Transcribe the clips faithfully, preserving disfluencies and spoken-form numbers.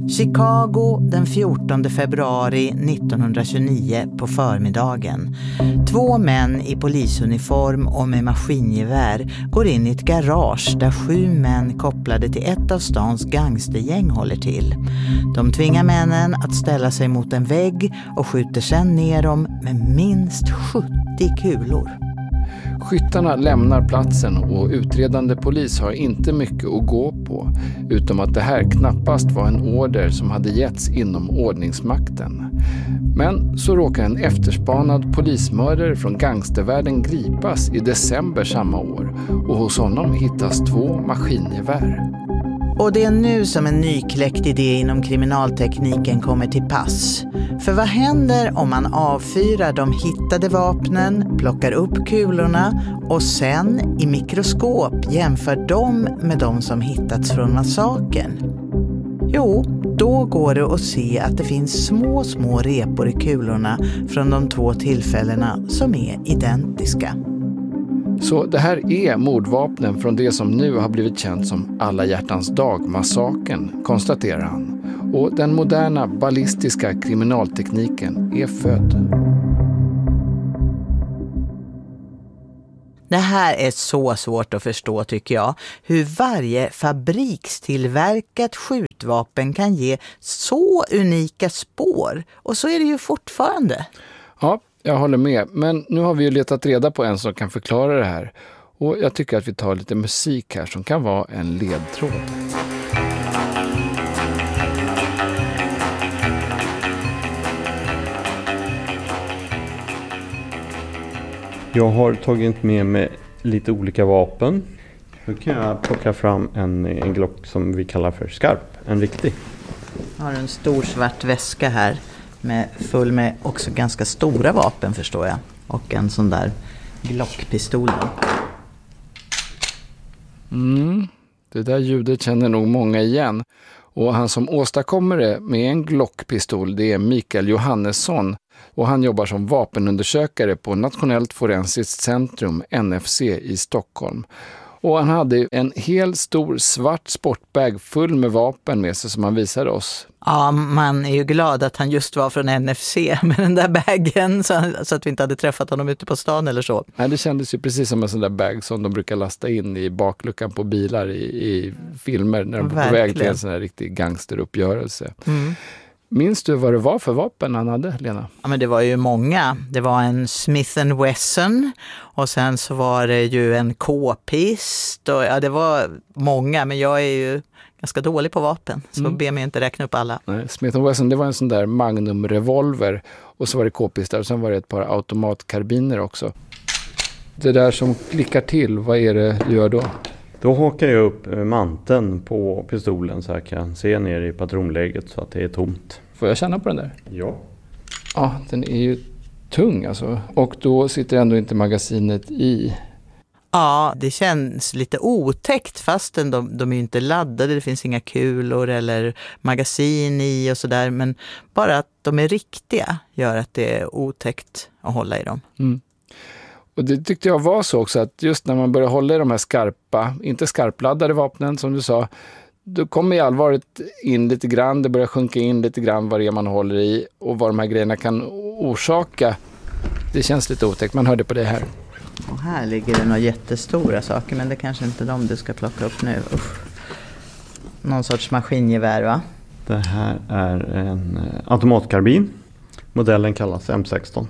Chicago den fjortonde februari nittonhundratjugonio på förmiddagen. Två män i polisuniform och med maskingevär går in i ett garage där sju män kopplade till ett av stans gangstergäng håller till. De tvingar männen att ställa sig mot en vägg och skjuter sedan ner dem med minst sjuttio kulor. Skyttarna lämnar platsen och utredande polis har inte mycket att gå på, utom att det här knappast var en order som hade getts inom ordningsmakten. Men så råkar en efterspanad polismördare från gangstervärlden gripas i december samma år och hos honom hittas två maskingevär. Och det är nu som en nykläckt idé inom kriminaltekniken kommer till pass. För vad händer om man avfyrar de hittade vapnen, plockar upp kulorna och sen i mikroskop jämför dem med de som hittats från massakern? Jo, då går det att se att det finns små, små repor i kulorna från de två tillfällena som är identiska. Så det här är mordvapnen från det som nu har blivit känt som Alla hjärtans dag-massakern, konstaterar han. Och den moderna ballistiska kriminaltekniken är född. Det här är så svårt att förstå tycker jag. Hur varje fabrikstillverkat skjutvapen kan ge så unika spår. Och så är det ju fortfarande. Ja, jag håller med. Men nu har vi ju letat reda på en som kan förklara det här. Och jag tycker att vi tar lite musik här som kan vara en ledtråd. Jag har tagit med mig lite olika vapen. Då kan jag plocka fram en, en Glock som vi kallar för skarp, en riktig. Jag har en stor svart väska här med full med också ganska stora vapen förstår jag. Och en sån där Glockpistol. Mm, det där ljudet känner nog många igen. Och han som åstadkommer det med en Glockpistol, det är Mikael Johannesson. Och han jobbar som vapenundersökare på Nationellt forensiskt centrum, N F C, i Stockholm. Och han hade en hel stor svart sportbag full med vapen med sig som han visade oss. Ja, man är ju glad att han just var från N F C med den där bagen så, så att vi inte hade träffat honom ute på stan eller så. Nej, det kändes ju precis som en sån där bag som de brukar lasta in i bakluckan på bilar i, i filmer när de är på väg till en sån här riktig gangsteruppgörelse. Mm. Minns du vad det var för vapen han hade, Lena? Ja, men det var ju många. Det var en Smith and Wesson och sen så var det ju en K-pist och ja, det var många, men jag är ju ganska dålig på vapen så mm. be mig inte räkna upp alla. Nej, Smith and Wesson, det var en sån där Magnum-revolver och så var det K-pistar och sen var det ett par automatkarbiner också. Det där som klickar till, vad är det du gör då? Då hakar jag upp manteln på pistolen så jag kan se ner i patronläget så att det är tomt. Får jag känna på den där? Ja. Ja, den är ju tung alltså. Och då sitter ändå inte magasinet i. Ja, det känns lite otäckt fastän de, de är ju inte laddade. Det finns inga kulor eller magasin i och sådär. Men bara att de är riktiga gör att det är otäckt att hålla i dem. Mm. Och det tyckte jag var så också att just när man börjar hålla i de här skarpa, inte skarpladdade vapnen som du sa, då kommer ju allvaret in lite grann, det börjar sjunka in lite grann vad det är man håller i och vad de här grejerna kan orsaka. Det känns lite otäckt, man hörde på det här. Och här ligger det några jättestora saker, men det kanske inte är de du ska plocka upp nu. Uff. Någon sorts maskingevär, va? Det här är en automatkarbin. Modellen kallas M sexton.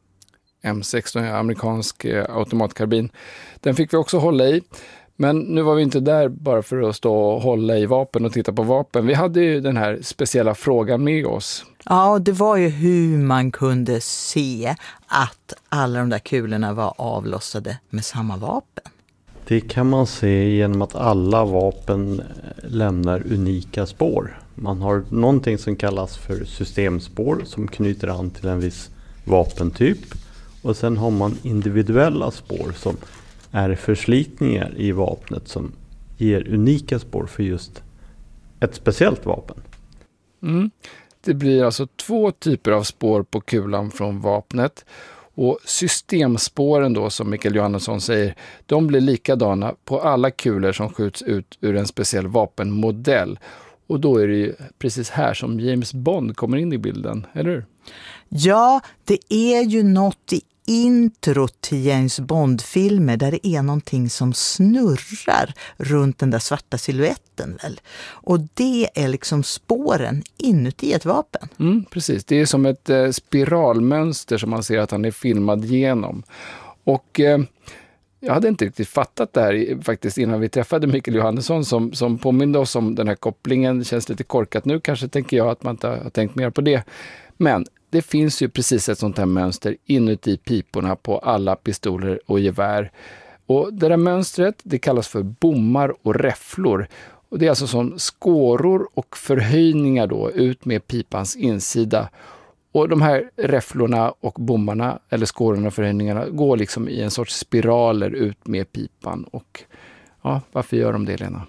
M sexton är amerikansk eh, automatkarbin. Den fick vi också hålla i. Men nu var vi inte där bara för att stå och hålla i vapen och titta på vapen. Vi hade ju den här speciella frågan med oss. Ja, det var ju hur man kunde se att alla de där kulorna var avlossade med samma vapen. Det kan man se genom att alla vapen lämnar unika spår. Man har någonting som kallas för systemspår som knyter an till en viss vapentyp. Och sen har man individuella spår som är förslitningar i vapnet som ger unika spår för just ett speciellt vapen. Mm. Det blir alltså två typer av spår på kulan från vapnet. Och systemspåren då, som Mikael Johannesson säger, de blir likadana på alla kulor som skjuts ut ur en speciell vapenmodell. Och då är det ju precis här som James Bond kommer in i bilden, eller hur? Ja, det är ju något i introt till James Bond-filmer där det är någonting som snurrar runt den där svarta siluetten väl. Och det är liksom spåren inuti ett vapen. Mm, precis, det är som ett eh, spiralmönster som man ser att han är filmad genom. Och eh, jag hade inte riktigt fattat det här faktiskt innan vi träffade Mikael Johannesson som, som påminde oss om den här kopplingen. Det känns lite korkat nu, kanske tänker jag att man inte har tänkt mer på det. Men det finns ju precis ett sånt här mönster inuti piporna på alla pistoler och gevär. Och det där mönstret, det kallas för bommar och räfflor. Och det är alltså som skåror och förhöjningar då ut med pipans insida. Och de här räfflorna och bommarna, eller skårorna och förhöjningarna, går liksom i en sorts spiraler ut med pipan. Och ja, varför gör de det, Lena?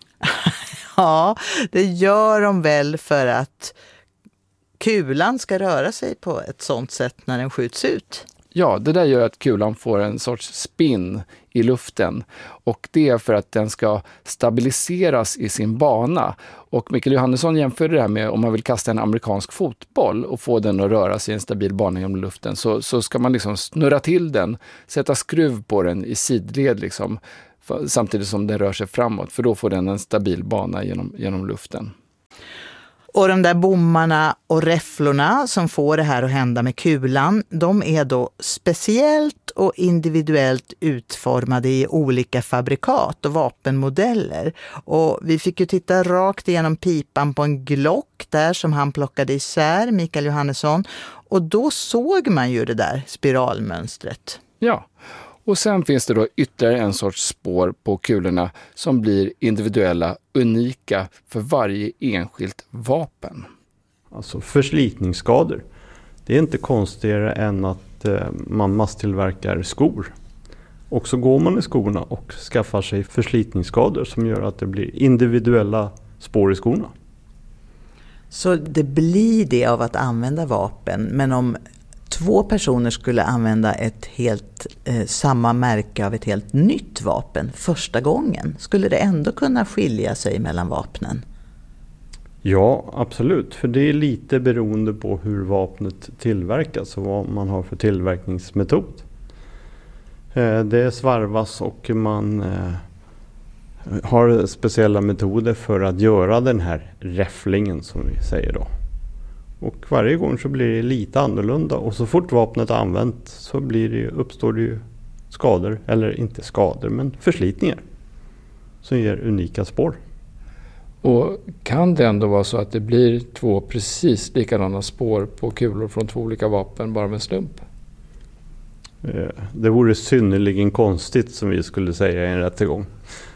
Ja, det gör de väl för att kulan ska röra sig på ett sånt sätt när den skjuts ut. Ja, det där gör att kulan får en sorts spin i luften. Och det är för att den ska stabiliseras i sin bana. Och Mikael Johannesson jämför det här med om man vill kasta en amerikansk fotboll och få den att röra sig i en stabil bana genom luften. Så, så ska man liksom snurra till den, sätta skruv på den i sidled liksom, samtidigt som den rör sig framåt. För då får den en stabil bana genom, genom luften. Och de där bommarna och räfflorna som får det här att hända med kulan, de är då speciellt och individuellt utformade i olika fabrikat och vapenmodeller. Och vi fick ju titta rakt igenom pipan på en Glock där som han plockade isär, Mikael Johannesson. Och då såg man ju det där spiralmönstret. Ja. Och sen finns det då ytterligare en sorts spår på kulorna som blir individuella, unika för varje enskilt vapen. Alltså förslitningsskador. Det är inte konstigare än att eh, man masstillverkar skor. Och så går man i skorna och skaffar sig förslitningsskador som gör att det blir individuella spår i skorna. Så det blir det av att använda vapen, men om två personer skulle använda ett helt eh, samma märke av ett helt nytt vapen första gången, skulle det ändå kunna skilja sig mellan vapnen? Ja, absolut. För det är lite beroende på hur vapnet tillverkas och vad man har för tillverkningsmetod. Eh, det svarvas och man eh, har speciella metoder för att göra den här räfflingen som vi säger då. Och varje gång så blir det lite annorlunda och så fort vapnet är använt så blir det, uppstår det ju skador, eller inte skador men förslitningar som ger unika spår. Och kan det ändå vara så att det blir två precis likadana spår på kulor från två olika vapen bara med en slump? Det vore synnerligen konstigt som vi skulle säga i en rättegång.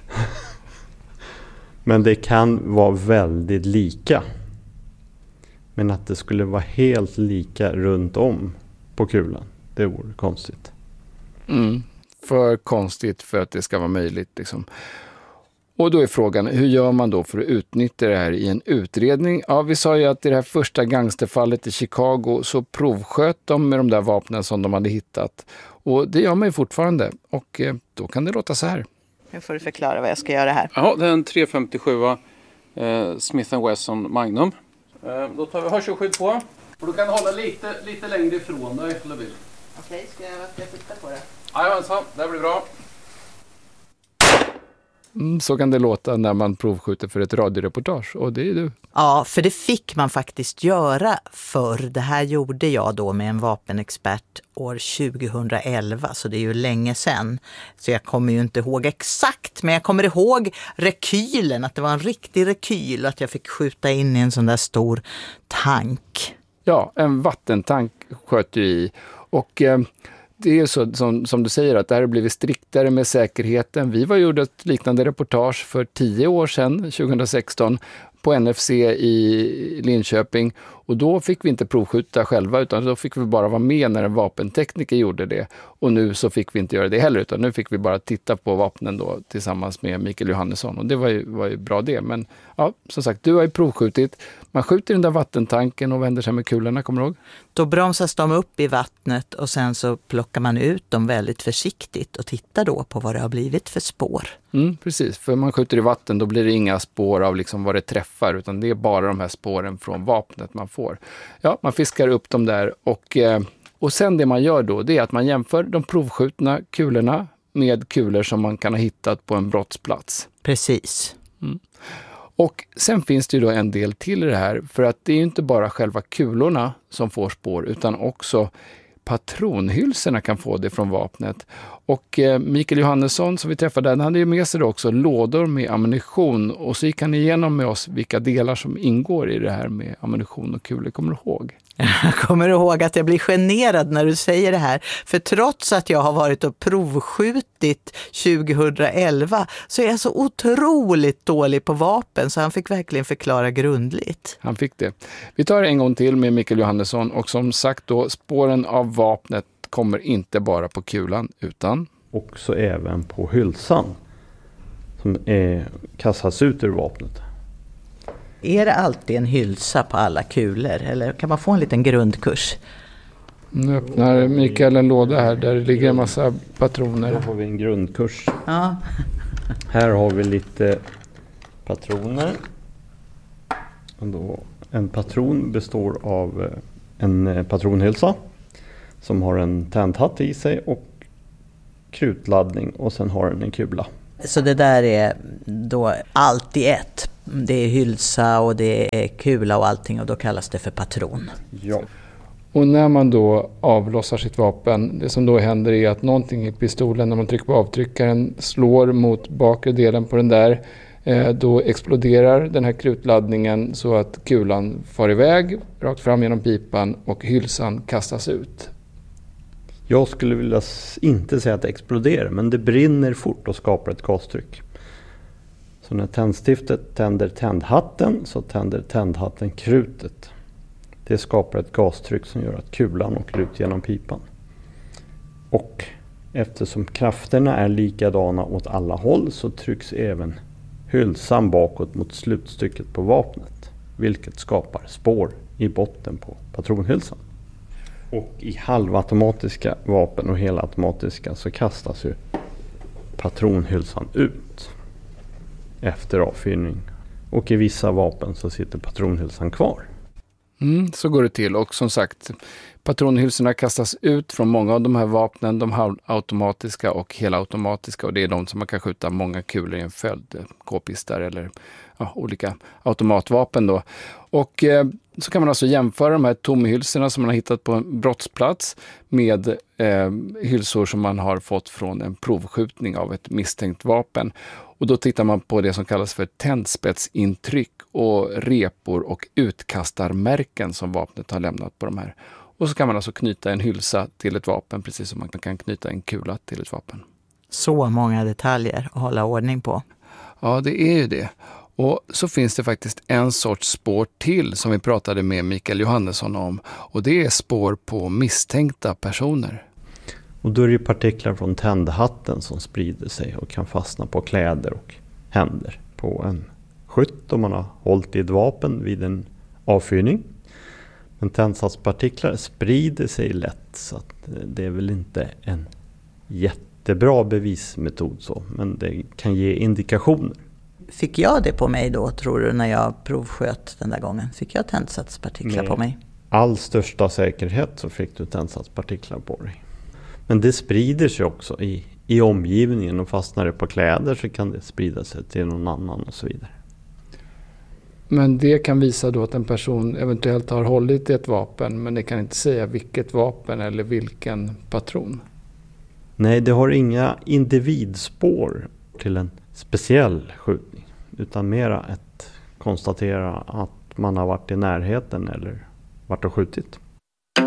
Men det kan vara väldigt lika. Men att det skulle vara helt lika runt om på kulan, det vore konstigt. Mm, för konstigt för att det ska vara möjligt. Liksom. Och då är frågan, hur gör man då för att utnyttja det här i en utredning? Ja, vi sa ju att i det här första gangsterfallet i Chicago så provsköt de med de där vapnen som de hade hittat. Och det gör man ju fortfarande. Och eh, då kan det låta så här. Nu får du förklara vad jag ska göra här. Ja, det är en tre femtiosju eh, Smith and Wesson Magnum. Då tar vi hörselskydd på. Och du kan hålla lite, lite längre ifrån dig om du vill. Okej, ska jag, ska jag titta på det? Jajamensan, det blir bra. Mm, så kan det låta när man provskjuter för ett radioreportage. Och det är du. Ja, för det fick man faktiskt göra förr. Det här gjorde jag då med en vapenexpert år tjugohundraelva, så det är ju länge sedan. Så jag kommer ju inte ihåg exakt, men jag kommer ihåg rekylen, att det var en riktig rekyl och att jag fick skjuta in i en sån där stor tank. Ja, en vattentank sköt ju i. Och eh, det är så som, som du säger att det här har blivit striktare med säkerheten. Vi var gjorde ett liknande reportage för tio år sedan, tjugohundrasexton, på N F C i Linköping. Och då fick vi inte provskjuta själva, utan då fick vi bara vara med när en vapentekniker gjorde det. Och nu så fick vi inte göra det heller, utan nu fick vi bara titta på vapnen då tillsammans med Mikael Johannesson. Och det var ju, var ju bra det. Men ja, som sagt, du har ju provskjutit. Man skjuter i den där vattentanken och vänder sig med kulorna, kommer du ihåg? Då bromsas de upp i vattnet och sen så plockar man ut dem väldigt försiktigt och tittar då på vad det har blivit för spår. Mm, precis, för man skjuter i vatten då blir det inga spår av liksom vad det träffar, utan det är bara de här spåren från vapnet man får. Ja, man fiskar upp dem där och, och sen det man gör då, det är att man jämför de provskjutna kulorna med kulor som man kan ha hittat på en brottsplats. Precis. Mm. Och sen finns det ju då en del till i det här, för att det är ju inte bara själva kulorna som får spår utan också patronhylsorna kan få det från vapnet. Och eh, Mikael Johannesson som vi träffade, han hade ju med sig också lådor med ammunition och så gick han igenom med oss vilka delar som ingår i det här med ammunition och kulor. Kommer du ihåg? Jag kommer ihåg att jag blir generad när du säger det här. För trots att jag har varit och provskjutit tjugohundraelva så är jag så otroligt dålig på vapen så han fick verkligen förklara grundligt. Han fick det. Vi tar en gång till med Mikael Johannesson och som sagt då, spåren av vapnet kommer inte bara på kulan utan också även på hylsan som är, kastas ut ur vapnet. Är det alltid en hylsa på alla kulor eller kan man få en liten grundkurs? Nu öppnar Mikael en låda här där det ligger en massa patroner. Här har vi en grundkurs. Ja. Här har vi lite patroner. Och då, en patron består av en patronhylsa som har en tändhatt i sig och krutladdning och sen har den en kula. Så det där är då allt i ett. Det är hylsa och det är kula och allting och då kallas det för patron. Ja. Och när man då avlossar sitt vapen, det som då händer är att någonting i pistolen när man trycker på avtryckaren slår mot bakre delen på den där. Eh, då exploderar den här krutladdningen så att kulan far iväg rakt fram genom pipan och hylsan kastas ut. Jag skulle vilja inte säga att det exploderar, men det brinner fort och skapar ett gastryck. Så när tändstiftet tänder tändhatten så tänder tändhatten krutet. Det skapar ett gastryck som gör att kulan åker ut genom pipan. Och eftersom krafterna är likadana åt alla håll så trycks även hylsan bakåt mot slutstycket på vapnet. Vilket skapar spår i botten på patronhylsan. Och i halvautomatiska vapen och helautomatiska så kastas ju patronhylsan ut efter avfyrning. Och i vissa vapen så sitter patronhylsan kvar. Mm, så går det till. Och som sagt, patronhylsorna kastas ut från många av de här vapnen, de halvautomatiska och helautomatiska. Och det är de som man kan skjuta många kulor i en följd, k-pistar eller ja, olika automatvapen då. Och eh, så kan man alltså jämföra de här tomhylsorna som man har hittat på en brottsplats med eh, hylsor som man har fått från en provskjutning av ett misstänkt vapen. Och då tittar man på det som kallas för tändspetsintryck och repor och utkastarmärken som vapnet har lämnat på de här. Och så kan man alltså knyta en hylsa till ett vapen precis som man kan knyta en kula till ett vapen. Så många detaljer att hålla ordning på. Ja, det är ju det. Och så finns det faktiskt en sorts spår till som vi pratade med Mikael Johannesson om. Och det är spår på misstänkta personer. Och då är det partiklar från tändhatten som sprider sig och kan fastna på kläder och händer på en skytt om man har hållit i ett vapen vid en avfyrning. Men tändsatspartiklar sprider sig lätt så att det är väl inte en jättebra bevismetod så, men det kan ge indikationer. Fick jag det på mig då, tror du, när jag provsköt den där gången? Fick jag tändsatspartiklar på mig? All största säkerhet så fick du tändsatspartiklar på dig. Men det sprider sig också i, i omgivningen och fastnar det på kläder så kan det sprida sig till någon annan och så vidare. Men det kan visa då att en person eventuellt har hållit i ett vapen men det kan inte säga vilket vapen eller vilken patron. Nej, det har inga individspår till en speciell skjutning utan mera ett konstatera att man har varit i närheten eller varit och skjutit.